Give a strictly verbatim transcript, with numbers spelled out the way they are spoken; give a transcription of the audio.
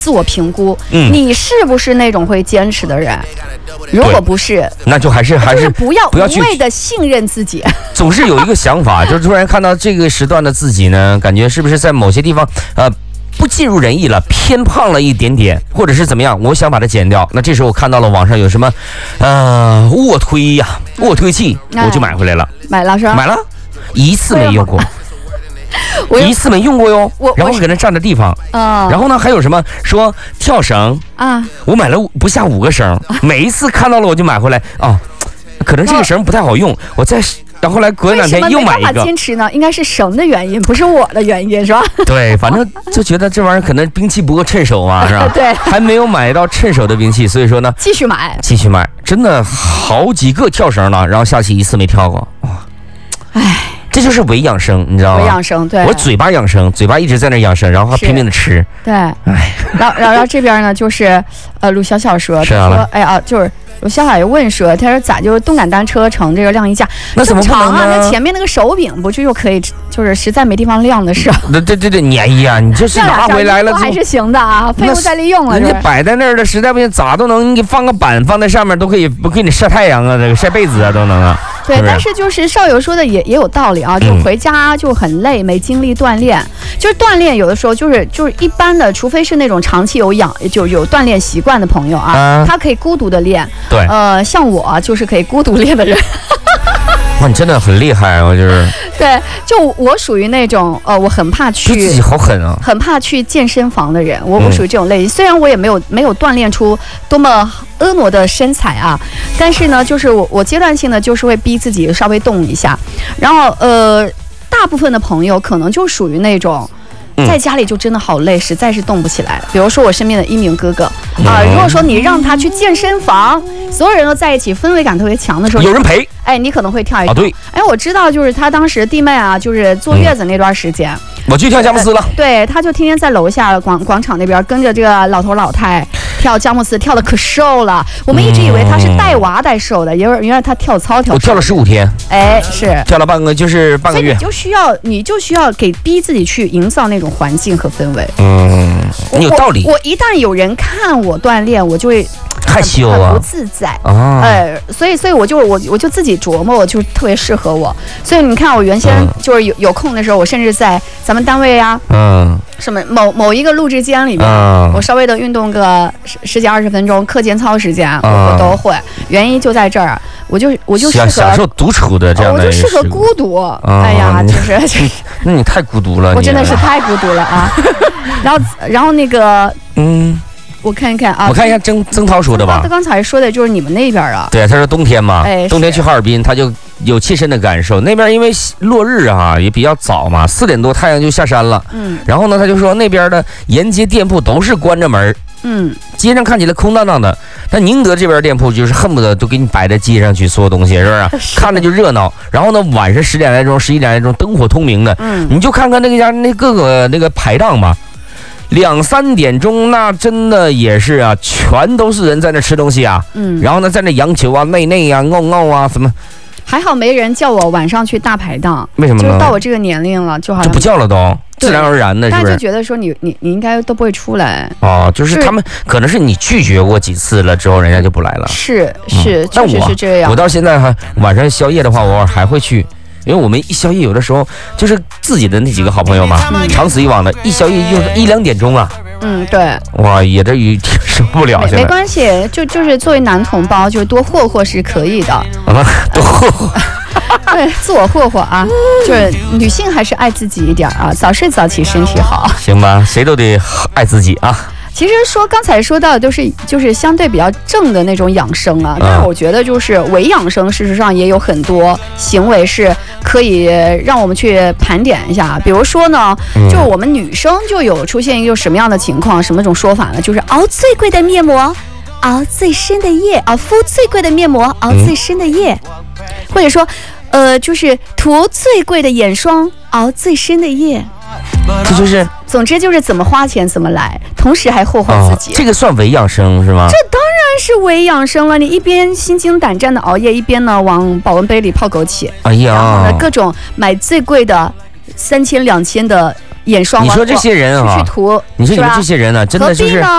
自我评估，嗯，你是不是那种会坚持的人？如果不是， 那就还是还是不要无谓的信任自己。 总是有一个想法，就是突然看到这个时段的自己呢，感觉是不是在某些地方呃不尽如人意了，偏胖了一点点，或者是怎么样？我想把它减掉。那这时候我看到了网上有什么呃卧推呀、啊、卧推器，我就买回来了。 买了是吧？ 买了，一次没用过。我一次没用过哟，然后搁那占着地方啊。然后呢，还有什么说跳绳啊？我买了不下五个绳，每一次看到了我就买回来啊。可能这个绳不太好用，我再然后来隔两天又买一个。为什么没办法坚持呢？应该是绳的原因，不是我的原因，是吧？ 对，反正就觉得这玩意儿可能兵器不够趁手嘛，是吧？ 对， 还没有买到趁手的兵器，所以说呢， 继续买， 继续买，真的好几个跳绳了，然后下棋一次没跳过，哇，唉。这就是伪养生，你知道吗？ 伪养生，对。 我嘴巴养生，嘴巴一直在那养生，然后拼命的吃。 对，哎，然后然后这边呢，就是呃，鲁小小说，他说，哎呀，就是鲁小小也问说，他说咋就动感单车乘这个晾衣架， 那怎么不能呢？ 那前面那个手柄不就又可以，就是实在没地方晾的时候。 对对对对，哎呀，你这是拿回来了还是行的啊，废物再利用了。 人家摆在那儿的，实在不行咋都能，你放个板放在上面都可以，不给你晒太阳啊，这个晒被子啊都能啊。 对，但是就是少友说的也也有道理啊，就回家就很累，没精力锻炼。就是锻炼有的时候就是就是一般的，除非是那种长期有养就有锻炼习惯的朋友啊，啊他可以孤独的练。 对， 呃，像我就是可以孤独练的人。 哇，你真的很厉害，我就是。 对，就我属于那种呃，我很怕去， 自己好狠啊， 很怕去健身房的人。我我属于这种类型，嗯、虽然我也没有没有锻炼出多么婀娜的身材啊，但是呢，就是我我阶段性的就是会逼自己稍微动一下，然后呃，大部分的朋友可能就属于那种。在家里就真的好累，实在是动不起来。比如说我身边的一鸣哥哥啊、呃，如果说你让他去健身房，所有人都在一起，氛围感特别强的时候， 有人陪， 哎，你可能会跳一跳。 啊，对， 哎，我知道，就是他当时弟妹啊，就是坐月子那段时间，嗯、 我去跳佳木斯了。 对，他就天天在楼下广广场那边跟着这个老头老太跳佳木斯，跳的可瘦了。我们一直以为他是带娃带瘦的，因为原来他跳操跳。 我跳了十五天， 哎，是跳了半个，就是半个月。 你就需要，你就需要给逼自己去营造那种环境和氛围。 嗯，你有道理。 我, 我一旦有人看我锻炼，我就会害羞啊， 不自在啊。 哎，所以，所以我就我我就自己琢磨，我就特别适合我。所以你看，我原先就是有有空的时候，我甚至在咱们单位啊，嗯，什么某某一个录制间里面，嗯、我稍微的运动个十十几二十分钟，课间操时间、嗯、我都会。原因就在这儿，我就我就适合享受独处的这样的， 我就适合孤独。嗯、哎呀，就是， 那你太孤独了， 我真的是太孤独了啊。然后，然后那个，嗯。我看一看啊， 我看一下曾曾涛说的吧。 他刚才说的就是你们那边啊。 对，他说冬天嘛， 哎、 冬天去哈尔滨，他就有切身的感受。那边因为落日啊也比较早嘛，四点多太阳就下山了。嗯。然后呢，他就说那边的沿街店铺都是关着门，嗯，街上看起来空荡荡的。但宁德这边店铺就是恨不得都给你摆在街上去，所有东西是不是？看着就热闹。然后呢，晚上十点来钟、十一点来钟，灯火通明的。嗯。你就看看那个家那各个那个排档吧。两三点钟，那真的也是啊，全都是人在那吃东西啊，嗯，然后呢，在那洋球啊、内内啊、闹闹啊，什么， 还好没人叫我晚上去大排档， 为什么呢？ 就是到我这个年龄了，就好像就不叫了都，自然而然的，是不是？ 大家就觉得说你你你应该都不会出来哦，就是他们可能是你拒绝过几次了之后，人家就不来了， 是是，确实是这样。 我到现在还晚上宵夜的话，偶尔还会去。因为我们一宵夜有的时候就是自己的那几个好朋友嘛，嗯、长此以往的，一宵夜就是一两点钟啊。 嗯，对。 哇，也这也受不了。 没没关系，就就是作为男同胞，就是多霍霍是可以的。 啊，多霍霍。 对，自我霍霍啊，就是女性还是爱自己一点啊，早睡早起身体好。 行吧，谁都得爱自己啊。 其实说刚才说到的都是就是相对比较正的那种养生啊，但是我觉得就是伪养生，事实上也有很多行为是可以让我们去盘点一下。比如说呢，就是我们女生就有出现一个什么样的情况，什么种说法呢？就是熬最贵的面膜，熬最深的夜啊，敷最贵的面膜，熬最深的夜，或者说，呃，就是涂最贵的眼霜，熬最深的夜。 这就是， 总之就是怎么花钱怎么来，同时还霍霍自己。 哦、这个算伪养生是吗？ 这当然是伪养生了。你一边心惊胆战的熬夜，一边呢往保温杯里泡枸杞。 哎呀， 然后呢各种买最贵的三千两千的眼霜。 你说这些人啊， 去涂， 你说你们这些人呢、啊，真的就是。